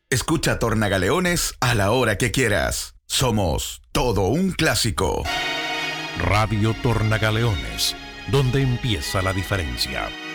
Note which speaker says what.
Speaker 1: Escucha Tornagaleones a la hora que quieras. Somos todo un clásico.
Speaker 2: Radio Tornagaleones, donde empieza la diferencia.